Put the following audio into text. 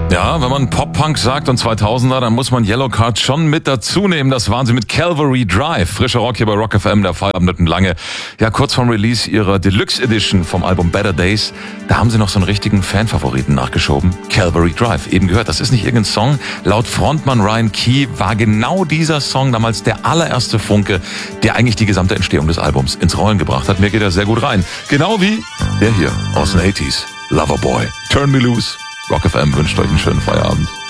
Ja, wenn man Pop-Punk sagt und 2000er, dann muss man Yellowcard schon mit dazu nehmen. Das waren sie mit Calvary Drive. Frischer Rock hier bei Rock FM, der Feierabend lange. Ja, kurz vorm Release ihrer Deluxe Edition vom Album Better Days, da haben sie noch so einen richtigen Fanfavoriten nachgeschoben. Calvary Drive, eben gehört. Das ist nicht irgendein Song. Laut Frontmann Ryan Key war genau dieser Song damals der allererste Funke, der eigentlich die gesamte Entstehung des Albums ins Rollen gebracht hat. Mir geht er sehr gut rein. Genau wie der hier aus den 80s. Loverboy. Turn Me Loose. Rock FM wünscht euch einen schönen Feierabend.